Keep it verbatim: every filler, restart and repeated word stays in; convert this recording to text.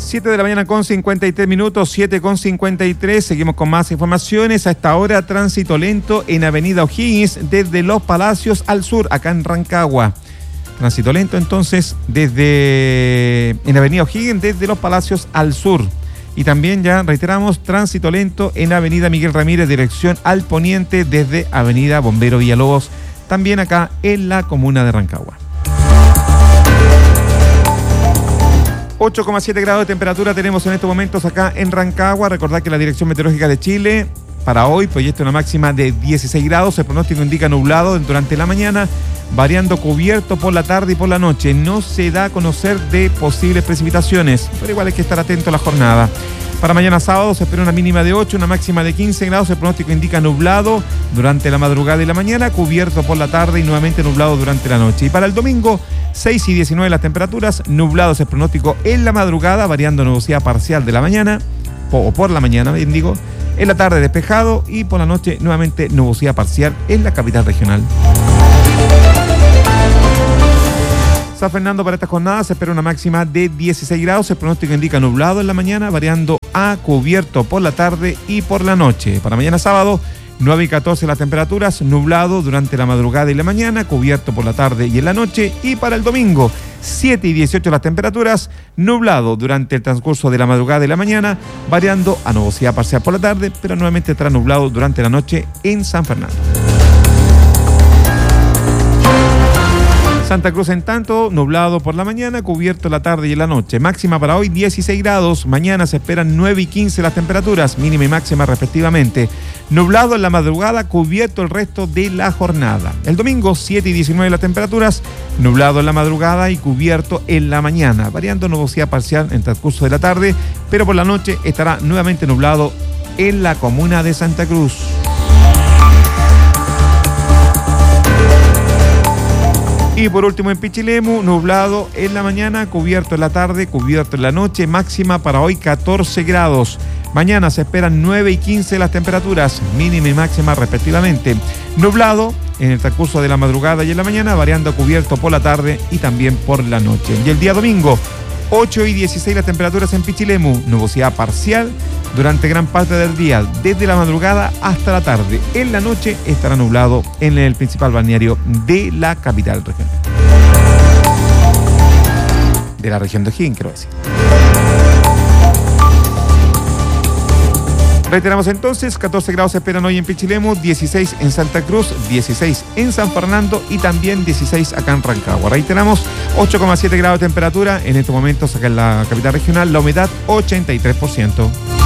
siete de la mañana con cincuenta y tres minutos, siete con cincuenta y tres. Seguimos con más informaciones. A esta hora, tránsito lento en Avenida O'Higgins desde Los Palacios al sur, acá en Rancagua. Tránsito lento entonces desde en Avenida O'Higgins desde Los Palacios al sur. Y también ya reiteramos, tránsito lento en Avenida Miguel Ramírez, dirección al poniente desde Avenida Bombero Villalobos, también acá en la comuna de Rancagua. ocho coma siete grados de temperatura tenemos en estos momentos acá en Rancagua. Recordad que la Dirección Meteorológica de Chile para hoy proyecta una máxima de dieciséis grados. El pronóstico indica nublado durante la mañana, variando cubierto por la tarde y por la noche. No se da a conocer de posibles precipitaciones, pero igual hay que estar atento a la jornada. Para mañana sábado se espera una mínima de ocho, una máxima de quince grados. El pronóstico indica nublado durante la madrugada y la mañana, cubierto por la tarde y nuevamente nublado durante la noche. Y para el domingo, seis y diecinueve las temperaturas, nublados el pronóstico en la madrugada, variando nubosidad parcial de la mañana, o por la mañana, bien digo. En la tarde despejado y por la noche nuevamente nubosidad parcial en la capital regional. San Fernando para esta jornada se espera una máxima de dieciséis grados. El pronóstico indica nublado en la mañana, variando a cubierto por la tarde y por la noche. Para mañana sábado, nueve y catorce las temperaturas, nublado durante la madrugada y la mañana, cubierto por la tarde y en la noche. Y para el domingo, siete y dieciocho las temperaturas, nublado durante el transcurso de la madrugada y la mañana, variando a nubosidad parcial por la tarde, pero nuevamente estará nublado durante la noche en San Fernando. Santa Cruz, en tanto, nublado por la mañana, cubierto la tarde y en la noche. Máxima para hoy dieciséis grados, mañana se esperan nueve y quince las temperaturas, mínima y máxima respectivamente. Nublado en la madrugada, cubierto el resto de la jornada. El domingo, siete y diecinueve las temperaturas, nublado en la madrugada y cubierto en la mañana, variando nubosidad parcial en el transcurso de la tarde, pero por la noche estará nuevamente nublado en la comuna de Santa Cruz. Y por último en Pichilemu, nublado en la mañana, cubierto en la tarde, cubierto en la noche, máxima para hoy catorce grados. Mañana se esperan nueve y quince las temperaturas, mínima y máxima respectivamente. Nublado en el transcurso de la madrugada y en la mañana, variando cubierto por la tarde y también por la noche. Y el día domingo, ocho y dieciséis las temperaturas en Pichilemu, nubosidad parcial durante gran parte del día, desde la madrugada hasta la tarde. En la noche estará nublado en el principal balneario de la capital regional. De la región de O'Higgins, quiero decir. Reiteramos entonces, catorce grados se esperan hoy en Pichilemu, dieciséis en Santa Cruz, dieciséis en San Fernando y también dieciséis acá en Rancagua. Reiteramos, ocho coma siete grados de temperatura en estos momentos acá en la capital regional, la humedad ochenta y tres por ciento.